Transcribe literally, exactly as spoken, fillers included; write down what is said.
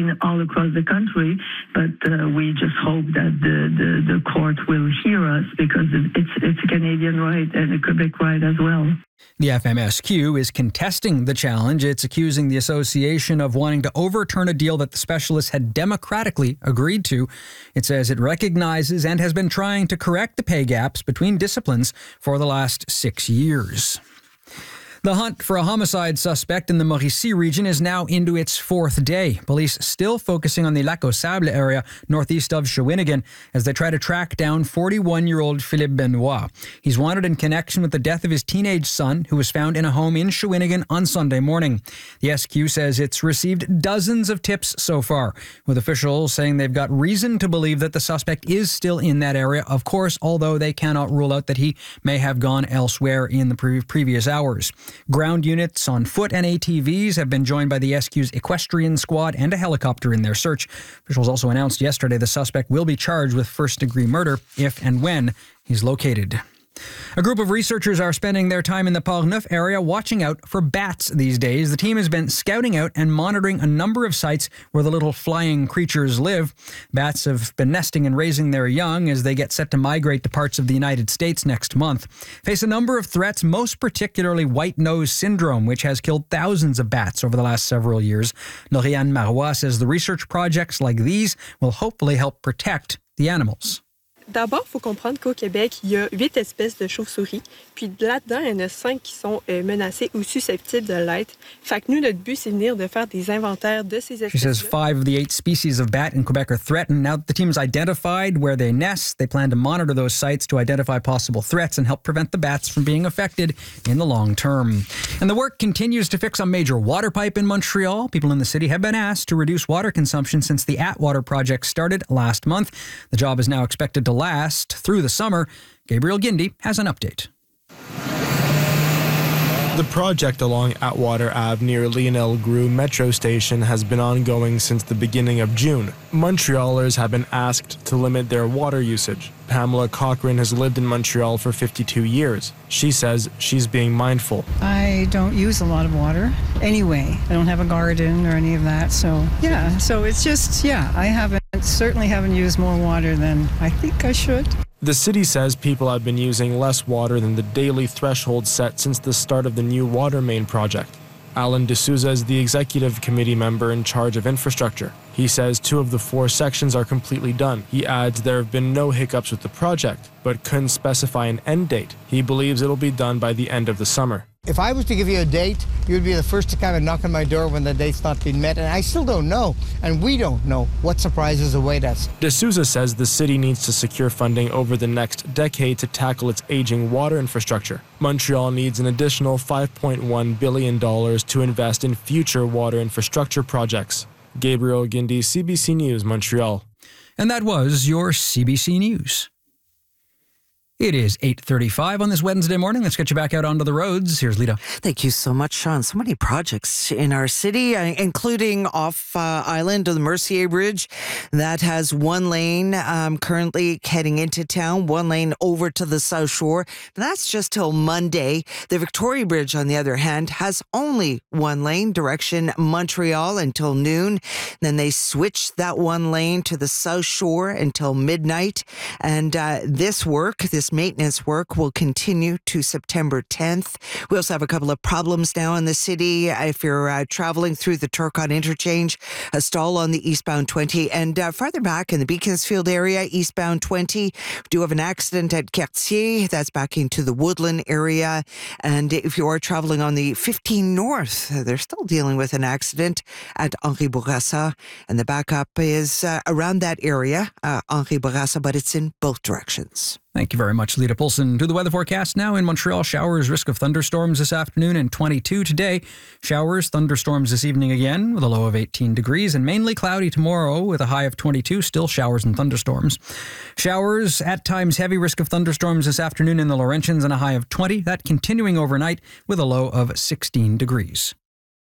seen all across the country, but uh, we just hope that the, the, the court will hear us because it's, it's a Canadian right and a Quebec right as well. The F M S Q is contesting the challenge. It's accusing the association of wanting to overturn a deal that the specialists had democratically agreed to. It says it recognizes and has been trying to correct the pay gaps between disciplines for the last six years. The hunt for a homicide suspect in the Mauricie region is now into its fourth day. Police still focusing on the Lac aux Sables area northeast of Shawinigan as they try to track down forty-one-year-old Philippe Benoit. He's wanted in connection with the death of his teenage son, who was found in a home in Shawinigan on Sunday morning. The S Q says it's received dozens of tips so far, with officials saying they've got reason to believe that the suspect is still in that area, of course, although they cannot rule out that he may have gone elsewhere in the pre- previous hours. Ground units on foot and A T Vs have been joined by the S Q's equestrian squad and a helicopter in their search. Officials also announced yesterday the suspect will be charged with first-degree murder if and when he's located. A group of researchers are spending their time in the Port-Neuf area watching out for bats these days. The team has been scouting out and monitoring a number of sites where the little flying creatures live. Bats have been nesting and raising their young as they get set to migrate to parts of the United States next month. Face a number of threats, most particularly white nose syndrome, which has killed thousands of bats over the last several years. Lauriane Marois says the research projects like these will hopefully help protect the animals. D'abord, il faut comprendre qu'au Québec, il y a huit espèces de chauves-souris. Puis là-dedans, il y en a cinq qui sont euh, menacées ou susceptibles de l'être. Fait que nous, notre but, c'est de venir de faire des inventaires de ces espèces. She says five of the eight species of bat in Quebec are threatened. Now that the team has identified where they nest, they plan to monitor those sites to identify possible threats and help prevent the bats from being affected in the long term. And the work continues to fix a major water pipe in Montreal. People in the city have been asked to reduce water consumption since the Atwater project started last month. The job is now expected to last through the summer. Gabriel Guindy has an update. The project along Atwater Avenue near Lionel Groux Metro Station has been ongoing since the beginning of June. Montrealers have been asked to limit their water usage. Pamela Cochran has lived in Montreal for fifty-two years. She says she's being mindful. I don't use a lot of water anyway. I don't have a garden or any of that. So, yeah, so it's just, yeah, I haven't, certainly haven't used more water than I think I should. The city says people have been using less water than the daily threshold set since the start of the new water main project. Alan D'Souza is the executive committee member in charge of infrastructure. He says two of the four sections are completely done. He adds there have been no hiccups with the project, but couldn't specify an end date. He believes it'll be done by the end of the summer. If I was to give you a date, you'd be the first to kind of knock on my door when the date's not been met, and I still don't know, and we don't know what surprises await us. D'Souza says the city needs to secure funding over the next decade to tackle its aging water infrastructure. Montreal needs an additional five point one billion dollars to invest in future water infrastructure projects. Gabriel Guindy, C B C News, Montreal. And that was your C B C News. It is eight thirty-five on this Wednesday morning. Let's get you back out onto the roads. Here's Lita. Thank you so much, Sean. So many projects in our city, uh, including off uh, island of the Mercier Bridge. That has one lane um, currently heading into town, one lane over to the South Shore. But that's just till Monday. The Victoria Bridge, on the other hand, has only one lane, direction Montreal until noon. Then they switch that one lane to the South Shore until midnight. And uh, this work, this maintenance work will continue to September tenth. We also have a couple of problems now in the city. If you're uh, traveling through the Turcotte interchange, a stall on the eastbound twenty, and uh, farther back in the Beaconsfield area, eastbound twenty, we do have an accident at Cartier. That's back into the Woodland area. And if you are traveling on the fifteen North, they're still dealing with an accident at Henri Bourassa, and the backup is uh, around that area, uh, Henri Bourassa, but it's in both directions. Thank you very much, Lita Poulsen. To the weather forecast now in Montreal. Showers, risk of thunderstorms this afternoon and twenty-two today. Showers, thunderstorms this evening again with a low of eighteen degrees and mainly cloudy tomorrow with a high of twenty-two. Still showers and thunderstorms. Showers, at times heavy risk of thunderstorms this afternoon in the Laurentians and a high of twenty. That continuing overnight with a low of sixteen degrees.